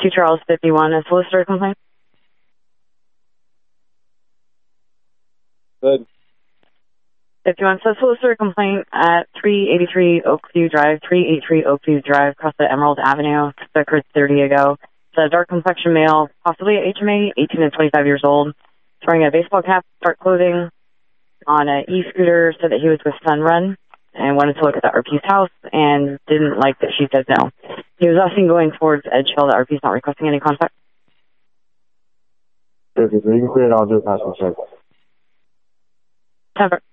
Oakview Charles 51, a solicitor complaint. Good. 51 says solicitor complaint at 383 Oakview Drive, 383 Oakview Drive, across the Emerald Avenue. That occurred 30 ago. It's a dark complexion male, possibly HMA, 18 to 25 years old. He's wearing a baseball cap, dark clothing, on an e-scooter, said that he was with Sunrun and wanted to look at the RP's house and didn't like that she said no. He was asking going towards Edge Hill. The RP's not requesting any contact. Okay, so you can clear it. I'll do a passing check. 10-4.